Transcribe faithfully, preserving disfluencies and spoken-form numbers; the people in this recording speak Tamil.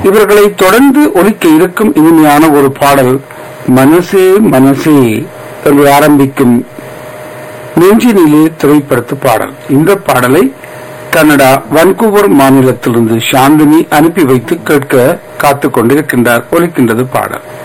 இவர்களை தொடர்ந்து ஒலிக்க இருக்கும் இனிமையான ஒரு பாடல் மனசே மனசே என்று ஆரம்பிக்கும் நெஞ்சினிலே திரைப்படத்து பாடல். இந்த பாடலை கனடா வான்கூவர் மாநிலத்திலிருந்து சாந்தினி அனுப்பி வைத்து கேட்க காத்துக் கொண்டிருக்கின்றார். ஒலிக்கின்றது பாடல்.